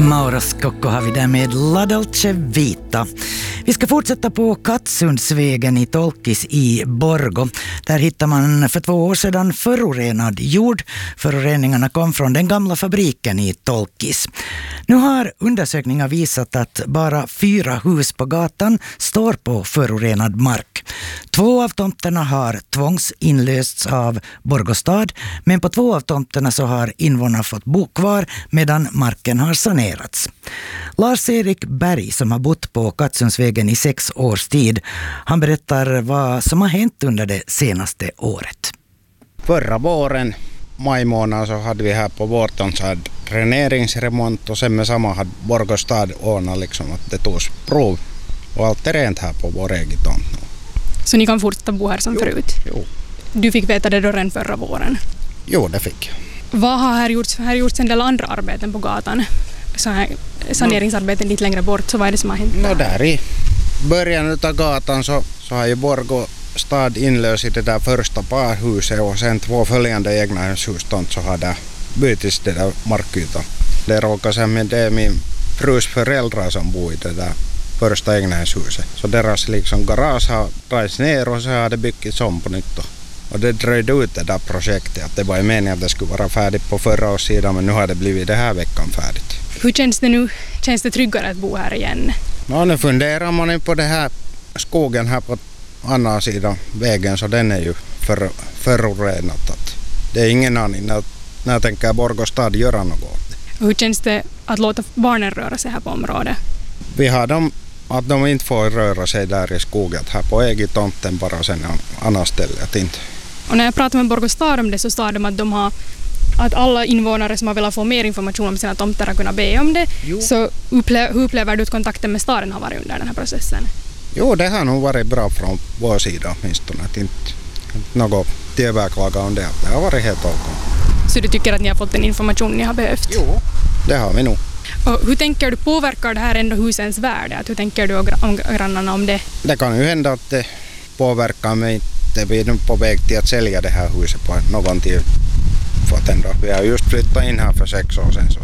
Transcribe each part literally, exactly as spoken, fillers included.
Mauro Scocco har vi där med La Dolce Vita. Vi ska fortsätta på Kattsundsvägen i Tolkis i Borgo. Där hittar man för två år sedan förorenad jord. Föroreningarna kom från den gamla fabriken i Tolkis. Nu har undersökningar visat att bara fyra hus på gatan står på förorenad mark. Två av tomterna har tvångsinlösts av Borgå stad, men på två av tomterna så har invånarna fått bo kvar medan marken har sanerats. Lars-Erik Berg, som har bott på Kattsundsvägen i sex års tid, han berättar vad som har hänt under det senaste året. Förra våren, maj månad, så hade vi här på Vårton så hade dräneringsremont och sen med samma hade Borgå stad ordnat liksom att det togs prov och allt är rent här på vår egen tomt. Så ni kan fortsätta bo här som jo, förut? Jo. Du fick veta det då redan förra våren? Jo, det fick jag. Vad har här gjorts? Här har gjorts en del andra arbeten på gatan. Så här saneringsarbeten lite längre bort. Så vad är det som har hänt där? No, där i början av gatan så, så har ju Borgå stad inlöst det där första parhuset och sen två följande egna hus så har det bytts det där markytan. Det råkar sen med det min frus föräldrar som bor i det där första egna huset. Så deras liksom garage har rajts ner och så har det byggts om på nytt. Och det dröjde ut det där projektet. Att det var ju meningen att det skulle vara färdigt på förra års sidan, men nu har det blivit det här veckan färdigt. Hur känns det nu? Känns det tryggare att bo här igen? Ja, nu funderar man ju på det här skogen här på andra sidan vägen, så den är ju för, förorenad. Att det är ingen aning när, när jag tänker Borgå stad göra något. Och hur känns det att låta barnen röra sig här på området? Vi har dem att de inte får röra sig där i skogen, här på egen tomten bara sen annars stället inte. Och när jag pratade med Borgå stad om det så sa de att de har att alla invånare som har velat få mer information om sina tomter har kunnat be om det. Jo. Så upple- hur upplever du att kontakten med staden har varit under den här processen? Jo, det har nog varit bra från vår sida åtminstone. Att inte något tillverklaga om det. Det har varit helt okej. Så du tycker att ni har fått den information ni har behövt? Jo, det har vi nog. Och hur tänker du, påverkar det här ändå husens värde? Att hur tänker du om grannarna om det? Det kan ju hända att det påverkar mig. Vi är nu på väg till att sälja det här huset på någon tid. För att ändå, vi har just flyttat in här för sex år sedan, så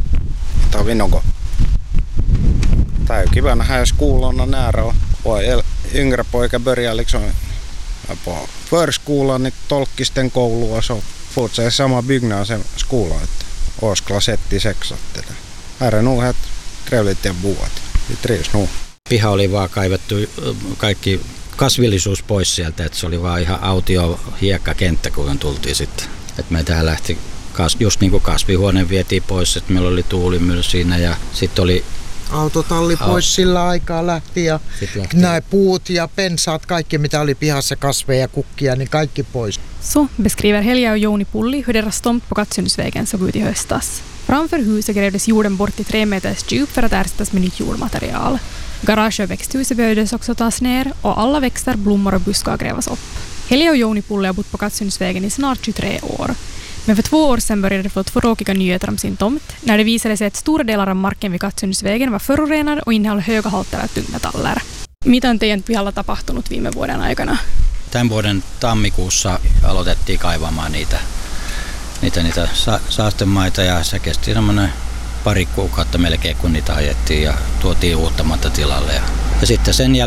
tar vi något. Det är ju kiva när här skolorna nära och, och yngre pojkar börjar liksom på förskolan i Tolkisten koulu och så fortsätter samma byggnad som skola. Årsklass ett till sex. Här är nog helt trevligt att bo. Vi trivs nog. Piha oli vaan kaivettu kaikki kasvillisuus pois sieltä, että se oli vaan ihan autio hiekkakenttä, kun tultiin sitten. Että meitä lähti, just niin kuin kasvihuone vietiin pois, että meillä oli tuulimylly siinä ja sitten oli autotalli pois Au- sillä aikaa lähti ja nämä puut ja pensaat, kaikki mitä oli pihassa, kasveja, kukkia, niin kaikki pois. Så beskriver Helja och Joni Pulli hur deras tomt på Kattsundsvägen såg ut i höstas. Framför huset grävdes jorden bort till tre meters djup för att ersättas med nytt jordmaterial. Garage och växthuset behövdes också tas ner och alla växter, blommor och buskar grävas upp. Helja och Joni Pulli har bott på Kattsundsvägen i snart tjugotre år. Men för två år sedan började de få tråkiga nyheter om sin tomt när det visade sig att stora delar av marken vid Kattsundsvägen var förorenad och innehöll höga halter av tungmetaller. Mitä on teidän pihalla tapahtunut viime vuoden aikana? Tämän vuoden tammikuussa aloitettiin kaivamaan niitä, niitä, niitä sa- saastemaita ja se kesti semmoinen pari kuukautta melkein kun niitä ajettiin ja tuotiin uutta maata tilalle. Ja, ja sitten sen jälkeen